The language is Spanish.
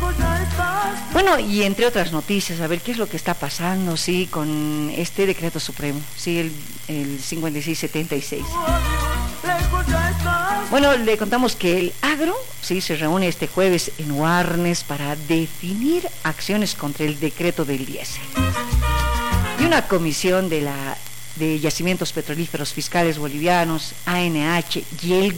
Bueno, y entre otras noticias, a ver qué es lo que está pasando, sí, con este decreto supremo, sí, el 5676. Bueno, le contamos que el agro, sí, se reúne este jueves en Warnes para definir acciones contra el decreto del diésel. Y una comisión de Yacimientos Petrolíferos Fiscales Bolivianos, ANH, y el